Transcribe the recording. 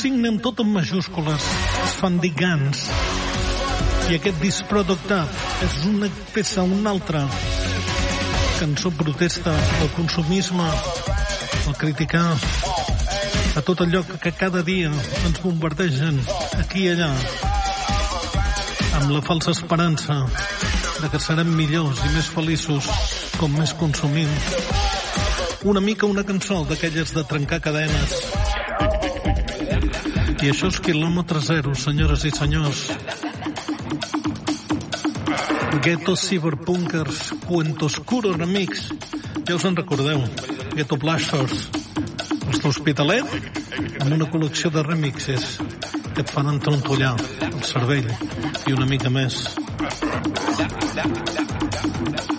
signen tot en majúscules, es fan dir Guns. I aquest This Product Up és una peça, una altra cançó protesta al consumisme, al criticar a tot allò que cada dia ens bombardegen aquí i allà amb la falsa esperança de que serem millors i més feliços com més consumim. Una mica una cançó d'aquelles de trencar cadenes. I això és quilòmetre zero, senyores i senyors. Ghetto Cyberpunkers, Puente Oscuro Remix. Ja us en recordeu, Ghetto Blasters, els de l'Hospitalet, amb una col·lecció de remixes que et fan entrontollar el cervell i una mica més.